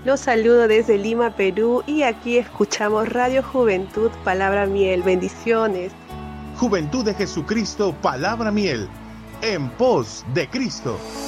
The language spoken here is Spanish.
Los saludo desde Lima, Perú, y aquí escuchamos Radio Juventud, Palabra Miel. Bendiciones. Juventud de Jesucristo, Palabra Miel, en pos de Cristo.